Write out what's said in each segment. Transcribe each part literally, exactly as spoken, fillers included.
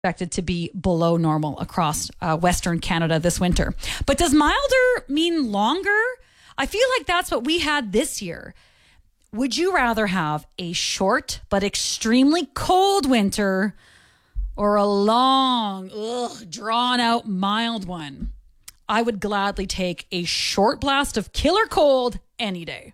expected to be below normal across uh, Western Canada this winter. But does milder mean longer? I feel like that's what we had this year. Would you rather have a short but extremely cold winter or a long, ugh, drawn out mild one? I would gladly take a short blast of killer cold any day.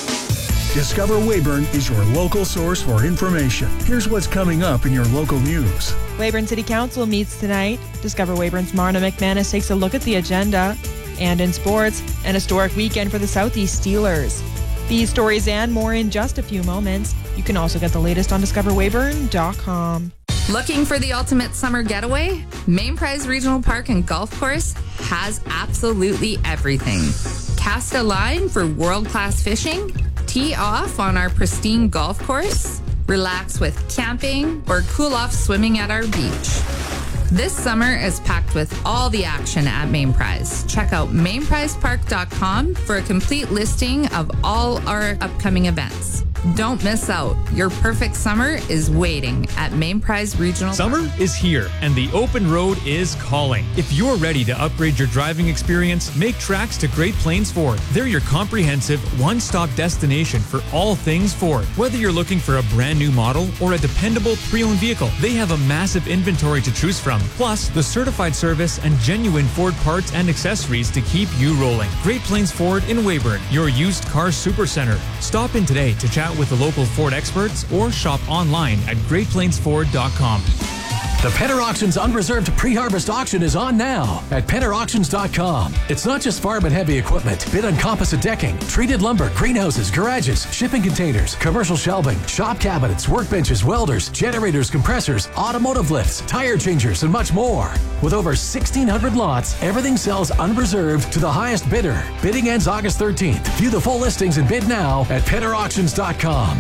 Discover Weyburn is your local source for information. Here's what's coming up in your local news. Weyburn City Council meets tonight. Discover Weyburn's Marna McManus takes a look at the agenda. And in sports, an historic weekend for the Southeast Steelers. These stories and more in just a few moments. You can also get the latest on discover weyburn dot com. Looking for the ultimate summer getaway? Main Prize Regional Park and Golf Course has absolutely everything. Cast a line for world-class fishing, tee off on our pristine golf course, relax with camping, or cool off swimming at our beach. This summer is packed with all the action at Main Prize. Check out main prize park dot com for a complete listing of all our upcoming events. Don't miss out. Your perfect summer is waiting at Main Prize Regional Summer Park. is here, and the open road is calling. If you're ready to upgrade your driving experience, make tracks to Great Plains Ford. They're your comprehensive, one-stop destination for all things Ford. Whether you're looking for a brand new model or a dependable pre-owned vehicle, they have a massive inventory to choose from. Plus, the certified service and genuine Ford parts and accessories to keep you rolling. Great Plains Ford in Weyburn, your used car supercenter. Stop in today to chat with the local Ford experts or shop online at great plains ford dot com. The Penner Auctions Unreserved Pre-Harvest Auction is on now at penner auctions dot com. It's not just farm and heavy equipment. Bid on composite decking, treated lumber, greenhouses, garages, shipping containers, commercial shelving, shop cabinets, workbenches, welders, generators, compressors, automotive lifts, tire changers, and much more. With over sixteen hundred lots, everything sells unreserved to the highest bidder. Bidding ends August thirteenth. View the full listings and bid now at penner auctions dot com.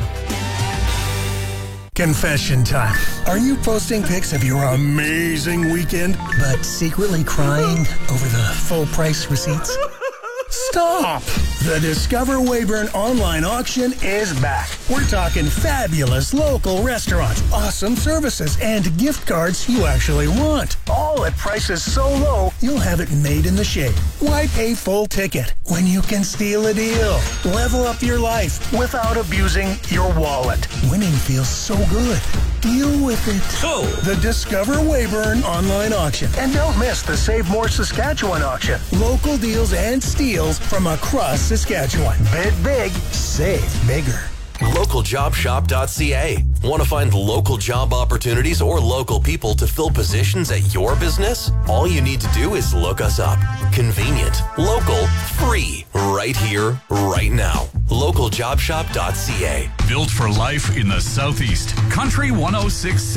Confession time. Are you posting pics of your amazing weekend, but secretly crying over the full price receipts? Stop! The Discover Weyburn online auction is back. We're talking fabulous local restaurants, awesome services, and gift cards you actually want. All at prices so low, you'll have it made in the shade. Why pay full ticket when you can steal a deal? Level up your life without abusing your wallet. Winning feels so good. Deal with it. So, The Discover Weyburn online auction. And don't miss the Save More Saskatchewan auction. Local deals and steals from across Saskatchewan. Bid big, save bigger. local job shop dot c a. Want to find local job opportunities or local people to fill positions at your business? All you need to do is look us up. Convenient, local, free, right here, right now. local job shop dot c a. Built for life in the Southeast. Country one oh six point seven.